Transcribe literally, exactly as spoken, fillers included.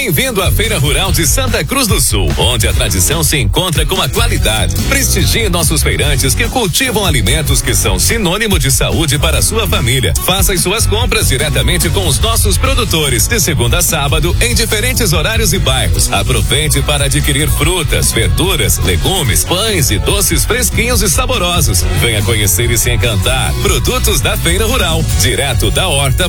Bem-vindo à Feira Rural de Santa Cruz do Sul, onde a tradição se encontra com a qualidade. Prestigie nossos feirantes que cultivam alimentos que são sinônimo de saúde para a sua família. Faça as suas compras diretamente com os nossos produtores, de segunda a sábado, em diferentes horários e bairros. Aproveite para adquirir frutas, verduras, legumes, pães e doces fresquinhos e saborosos. Venha conhecer e se encantar. Produtos da Feira Rural, direto da horta